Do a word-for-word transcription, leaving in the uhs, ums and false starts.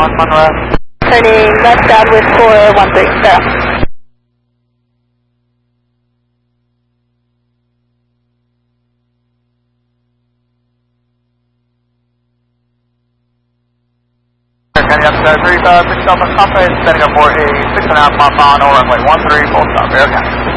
one one left. Turning left downwind four one three, zero. County up to three, uh, six Delta Compass, setting up for a six and a half mile final runway one three, full stop, Air County.